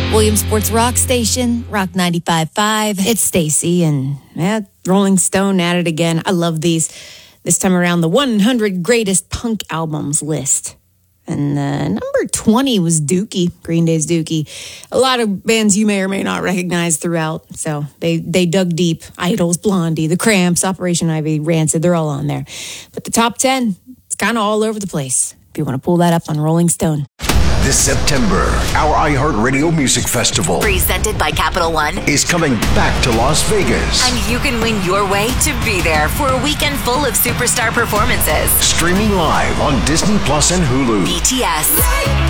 Williamsport's rock station, Rock 95.5. It's Stacy, and Rolling Stone at it again. I love these. This time around, the 100 greatest punk albums list. And number 20 was Dookie, Green Day's Dookie. A lot of bands you may or may not recognize throughout. So they dug deep. Idols, Blondie, The Cramps, Operation Ivy, Rancid, they're all on there. But the top 10, it's kind of all over the place. If you want to pull that up on Rolling Stone. This September, our iHeartRadio Music Festival, presented by Capital One, is coming back to Las Vegas. And you can win your way to be there for a weekend full of superstar performances. Streaming live on Disney Plus and Hulu. BTS,